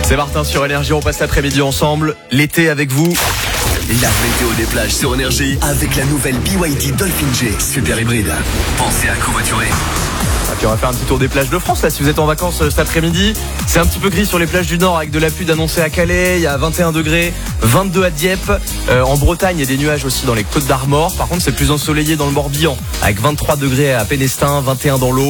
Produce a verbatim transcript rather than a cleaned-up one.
C'est Martin sur Énergie, on passe l'après-midi ensemble, l'été avec vous. La météo des plages sur Énergie avec la nouvelle B Y D Dolphin G super hybride. Pensez à covoiturer. Et puis on va faire un petit tour des plages de France là si vous êtes en vacances cet après-midi. C'est un petit peu gris sur les plages du Nord avec de la pluie annoncée à Calais, il y a vingt et un degrés, vingt-deux à Dieppe. Euh, en Bretagne, il y a des nuages aussi dans les Côtes d'Armor. Par contre, c'est plus ensoleillé dans le Morbihan avec vingt-trois degrés à Pénestin, vingt et un dans l'Aube.